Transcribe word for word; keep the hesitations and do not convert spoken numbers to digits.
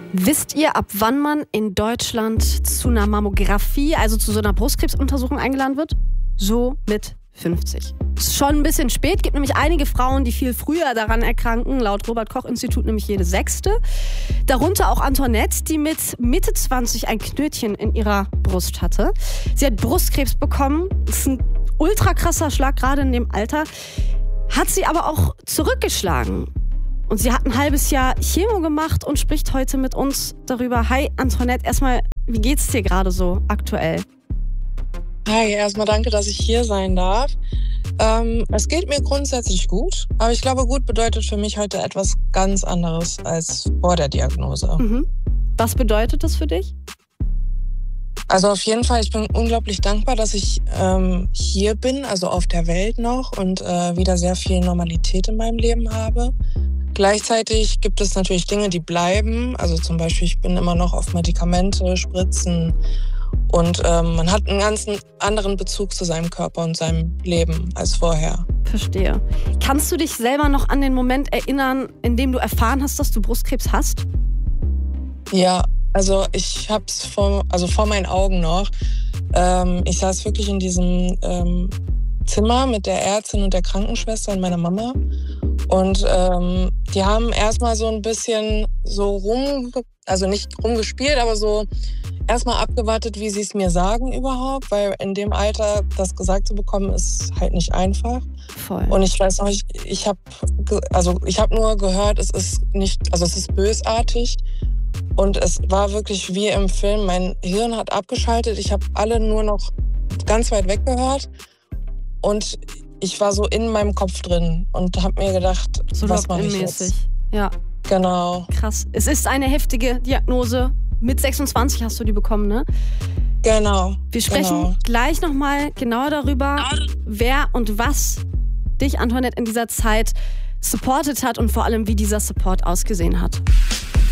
Wisst ihr, ab wann man in Deutschland zu einer Mammographie, also zu so einer Brustkrebsuntersuchung eingeladen wird? So mit fünfzig. Ist schon ein bisschen spät, gibt nämlich einige Frauen, die viel früher daran erkranken, laut Robert-Koch-Institut nämlich jede sechste. Darunter auch Antoinette, die mit Mitte zwanzig ein Knötchen in ihrer Brust hatte. Sie hat Brustkrebs bekommen, das ist ein ultra krasser Schlag, gerade in dem Alter. Hat sie aber auch zurückgeschlagen. Und sie hat ein halbes Jahr Chemo gemacht und spricht heute mit uns darüber. Hi Antoinette, erstmal, wie geht's dir gerade so aktuell? Hi, erstmal danke, dass ich hier sein darf. Ähm, es geht mir grundsätzlich gut, aber ich glaube, gut bedeutet für mich heute etwas ganz anderes als vor der Diagnose. Mhm. Was bedeutet das für dich? Also auf jeden Fall, ich bin unglaublich dankbar, dass ich ähm, hier bin, also auf der Welt noch und äh, wieder sehr viel Normalität in meinem Leben habe. Gleichzeitig gibt es natürlich Dinge, die bleiben. Also zum Beispiel, ich bin immer noch auf Medikamente, Spritzen und ähm, man hat einen ganz anderen Bezug zu seinem Körper und seinem Leben als vorher. Verstehe. Kannst du dich selber noch an den Moment erinnern, in dem du erfahren hast, dass du Brustkrebs hast? Ja, also ich habe es vor, also vor meinen Augen noch. Ähm, ich saß wirklich in diesem ähm, Zimmer mit der Ärztin und der Krankenschwester und meiner Mama. Und ähm, die haben erstmal so ein bisschen so rum, also nicht rumgespielt, aber so erstmal abgewartet, wie sie es mir sagen überhaupt, weil in dem Alter das gesagt zu bekommen, ist halt nicht einfach. Voll. Und ich weiß noch, ich, ich habe also ich habe nur gehört, es ist nicht, also es ist bösartig. Und es war wirklich wie im Film, mein Hirn hat abgeschaltet, ich habe alle nur noch ganz weit weg gehört. Und ich war so in meinem Kopf drin und habe mir gedacht, so was mache ich jetzt? Ja. Genau. Krass. Es ist eine heftige Diagnose. Mit sechsundzwanzig hast du die bekommen, ne? Genau. Wir sprechen genau. gleich nochmal genauer darüber, wer und was dich, Antoinette, in dieser Zeit supportet hat und vor allem, wie dieser Support ausgesehen hat.